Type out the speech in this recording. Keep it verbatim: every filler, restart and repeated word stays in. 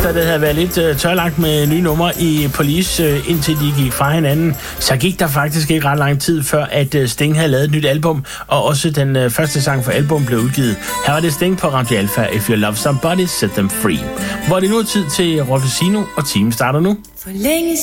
efter det havde været lidt uh, tørlagt med nye numre i Police, uh, indtil de gik fra hinanden, så gik der faktisk ikke ret lang tid, før at uh, Sting havde lavet et nyt album, og også den uh, første sang for album blev udgivet. Her var det Sting på Radio Alpha, If You Love Somebody, Set Them Free. Hvor det nu er tid til Rolf Sino, og team starter nu. For længe